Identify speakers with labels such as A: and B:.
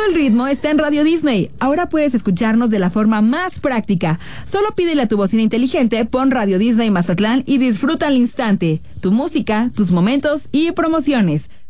A: el ritmo está en Radio Disney. Ahora puedes escucharnos de la forma más práctica. Solo pídele a tu bocina inteligente, pon Radio Disney Mazatlán y disfruta al instante. Tu música, tus momentos y promociones.